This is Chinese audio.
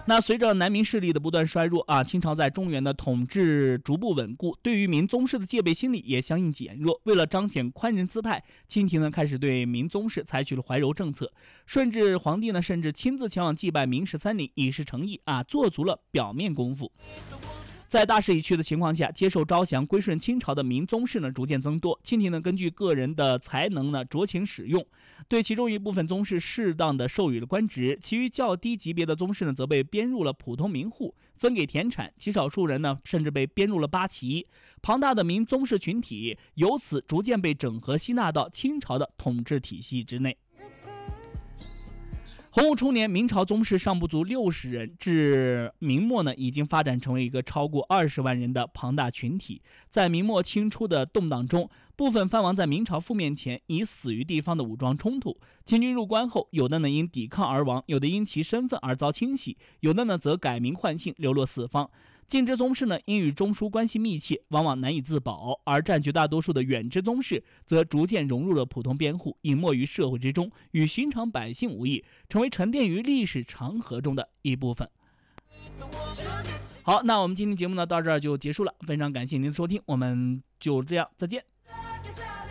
那随着南明势力的不断衰弱清朝在中原的统治逐步稳固，对于明宗室的戒备心理也相应减弱。为了彰显宽仁姿态，清廷呢开始对明宗室采取了怀柔政策。顺治皇帝呢甚至亲自前往祭拜明13陵，以示诚意做足了表面功夫。在大势已去的情况下，接受招降归顺清朝的明宗室呢逐渐增多。清廷呢根据个人的才能呢酌情使用，对其中一部分宗室适当的授予了官职，其余较低级别的宗室呢则被编入了普通民户，分给田产，极少数人呢甚至被编入了八旗。庞大的明宗室群体由此逐渐被整合吸纳到清朝的统治体系之内。洪武初年，明朝宗室尚不足60人，至明末呢，已经发展成为一个超过20万人的庞大群体。在明末清初的动荡中，部分藩王在明朝覆灭前已死于地方的武装冲突。清军入关后，有的呢因抵抗而亡，有的因其身份而遭清洗，有的呢则改名换姓，流落四方。近支宗室呢，因与中枢关系密切，往往难以自保，而占绝大多数的远支宗室则逐渐融入了普通编户，隐没于社会之中，与寻常百姓无异，成为沉淀于历史长河中的一部分。好，那我们今天节目呢到这儿就结束了，非常感谢您的收听，我们就这样，再见。